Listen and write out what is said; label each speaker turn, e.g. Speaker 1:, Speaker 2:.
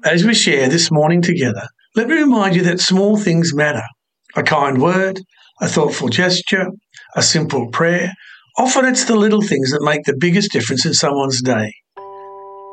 Speaker 1: As we share this morning together, let me remind you that small things matter. A kind word, a thoughtful gesture, a simple prayer. Often it's the little things that make the biggest difference in someone's day.